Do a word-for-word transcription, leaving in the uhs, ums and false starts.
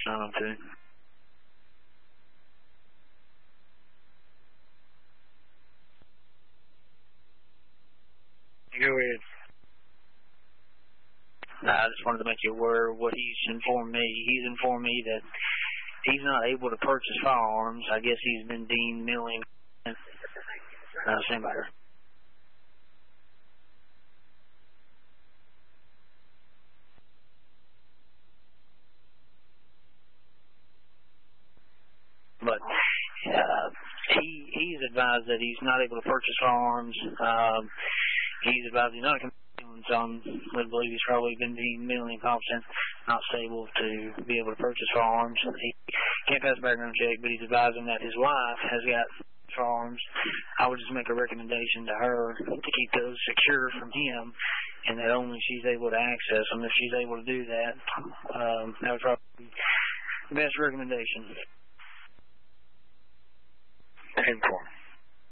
nine oh two. Go ahead. I just wanted to make you aware of what he's informed me. He's informed me that he's not able to purchase firearms. I guess he's been deemed mentally incompetent. Uh, stand by here. But uh, he he's advised that he's not able to purchase firearms. Um, he's advised he's not a so I believe he's probably been deemed mentally incompetent, not stable to be able to purchase firearms. He can't pass a background check, but he's advising that his wife has got firearms. I would just make a recommendation to her to keep those secure from him, and that only she's able to access them. If she's able to do that, um, that would probably be the best recommendation. ten four.